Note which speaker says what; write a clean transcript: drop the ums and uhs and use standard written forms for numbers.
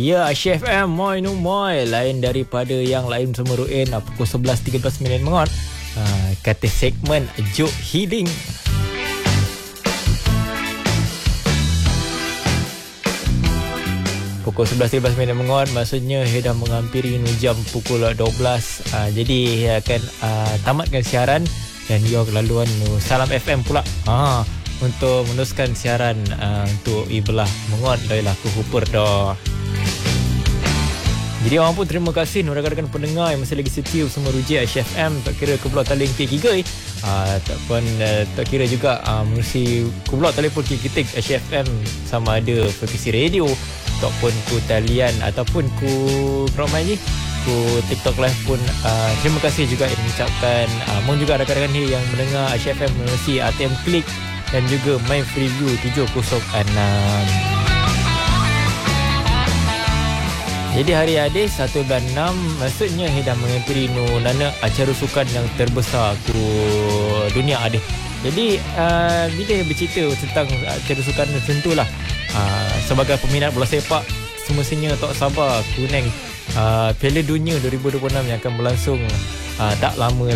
Speaker 1: Ya, Chef M, moi no moi. Lain daripada yang lain semua ruin. Pukul 11.13 mengot. Kata segmen Joke Healing. Pukul 11.13 mengot, maksudnya dah menghampiri jam pukul 12. Jadi akan tamatkan siaran dan ia laluan Salam FM pula. Untuk meneruskan siaran untuk ibelah mengot dah aku hupur dah. Jadi orang pun terima kasih rakan-rakan pendengar yang masih lagi setia bersama Ruji Chef M. Tak kira ke blok taling K3 tak kira juga menerusi ke blok telefon K3 Chef M sama ada frekuensi radio ataupun ku talian ataupun ku ramai ni ku TikTok live pun. Terima kasih juga yang mengucapkan mohon juga rakan-rakan ni yang mendengar Chef M menerusi ATM Klik dan juga My Freeview 706. Jadi hari Adis 1 bulan 6 maksudnya dah menghampiri nana acara sukan yang terbesar ku dunia Adis. Jadi bila bercerita tentang acara sukan tentulah sebagai peminat bola sepak semestinya tak sabar kuning Piala Dunia 2026 yang akan berlangsung tak lama